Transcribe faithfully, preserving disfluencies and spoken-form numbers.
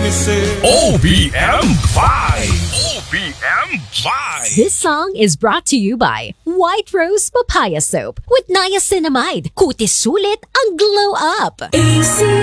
O B M Vibe! O B M Vibe! This song is brought to you by White Rose Papaya Soap with niacinamide. Kutis sulit ang glow up.